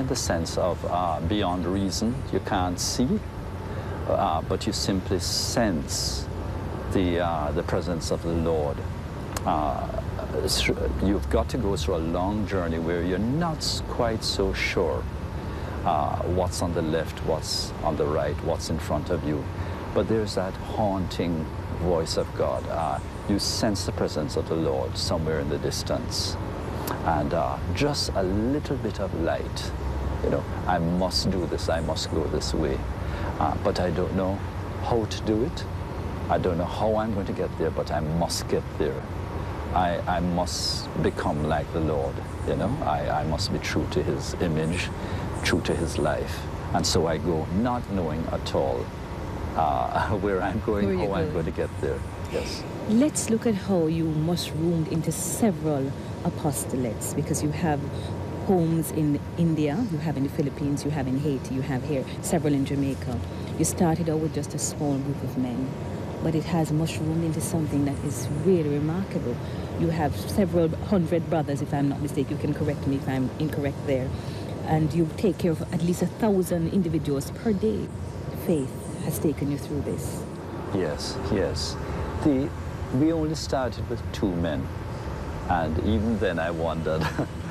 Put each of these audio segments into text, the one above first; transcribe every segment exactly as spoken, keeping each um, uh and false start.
the sense of uh, beyond reason. You can't see, uh, but you simply sense the, uh, the presence of the Lord. Uh, you've got to go through a long journey where you're not quite so sure uh, what's on the left, what's on the right, what's in front of you. But there's that haunting voice of God. Uh, you sense the presence of the Lord somewhere in the distance. And uh, just a little bit of light. You know, I must do this, I must go this way. Uh, but I don't know how to do it. I don't know how I'm going to get there, but I must get there. I, I must become like the Lord, you know. I, I must be true to his image, true to his life. And so I go not knowing at all uh, where I'm going, where how going. I'm going to get there. Yes. Let's look at how you mushroomed into several apostolates, because you have homes in India, you have in the Philippines, you have in Haiti, you have here, several in Jamaica. You started out with just a small group of men, but it has mushroomed into something that is really remarkable. You have several hundred brothers, if I'm not mistaken. You can correct me if I'm incorrect there. And you take care of at least a thousand individuals per day. Faith has taken you through this. Yes, yes. The, we only started with two men. And even then I wondered.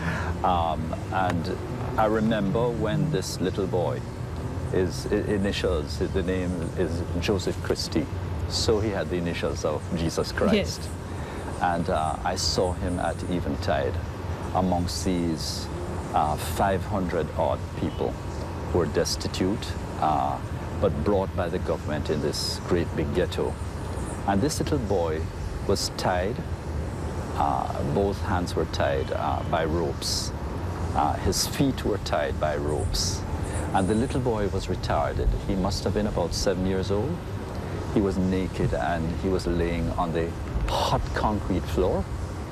um, and I remember when this little boy, his initials, the name is Joseph Christie. So he had the initials of Jesus Christ. Yes. And uh, I saw him at eventide amongst these uh, five hundred odd people who were destitute, uh, but brought by the government in this great big ghetto. And this little boy was tied. Uh, both hands were tied uh, by ropes. Uh, his feet were tied by ropes. And the little boy was retarded. He must have been about seven years old. He was naked and he was laying on the hot concrete floor.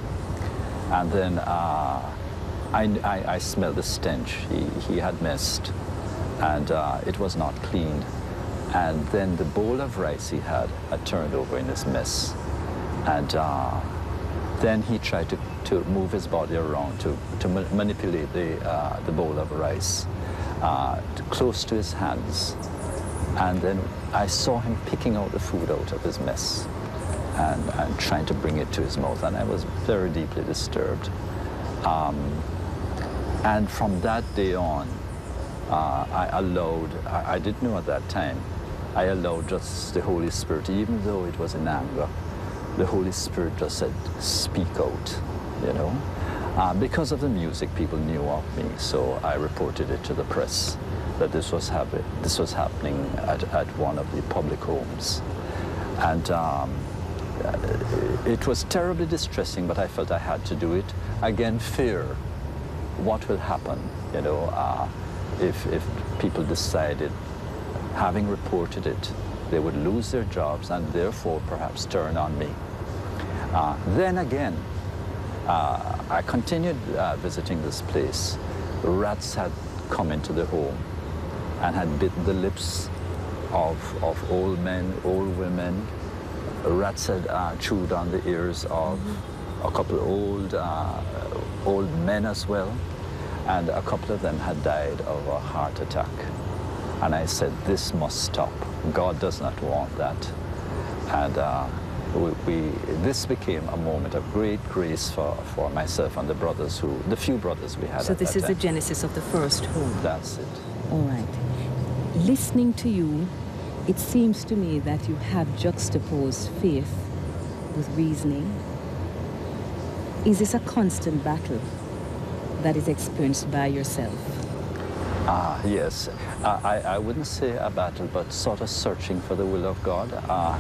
And then uh, I, I, I smelled the stench. He, he had missed, and uh, it was not cleaned. And then the bowl of rice he had had turned over in this mess. And uh, then he tried to, to move his body around to, to ma manipulate the, uh, the bowl of rice uh, to close to his hands. And then I saw him picking out the food out of his mess and, and trying to bring it to his mouth. And I was very deeply disturbed. Um, and from that day on, uh, I allowed, I, I didn't know at that time, I allowed just the Holy Spirit, even though it was in anger, the Holy Spirit just said, speak out, you know. Uh, because of the music, people knew of me, so I reported it to the press that this was, happen this was happening at, at one of the public homes. And um, it was terribly distressing, but I felt I had to do it. Again, fear, what will happen, you know, uh, if, if people decided, having reported it, they would lose their jobs and therefore perhaps turn on me. Uh, then again, uh, I continued uh, visiting this place. Rats had come into the home and had bitten the lips of, of old men, old women. Rats had uh, chewed on the ears of mm-hmm. a couple of old, uh, old men as well. And a couple of them had died of a heart attack. And I said, this must stop. God does not want that. And uh, we, we, this became a moment of great grace for, for myself and the brothers who, the few brothers we had So at this that is time. the genesis of the first home. That's it. All right. Listening to you, it seems to me that you have juxtaposed faith with reasoning. Is this a constant battle that is experienced by yourself? Ah, yes. Uh, I, I wouldn't say a battle, but sort of searching for the will of God. Uh,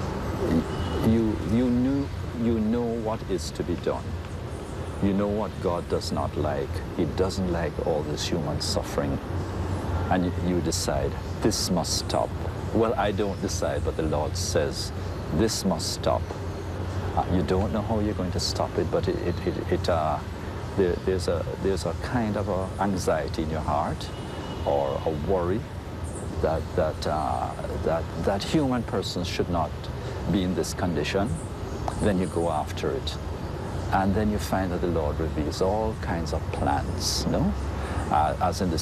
you, you, knew, you know what is to be done. You know what God does not like. He doesn't like all this human suffering. And you, you decide, this must stop. Well, I don't decide, but the Lord says, this must stop. Uh, you don't know how you're going to stop it, but it, it, it, it uh, there, there's, a, there's a kind of a anxiety in your heart or a worry that, that, uh, that, that human persons should not be in this condition. Then you go after it. And then you find that the Lord reveals all kinds of plans, no? Uh, as in this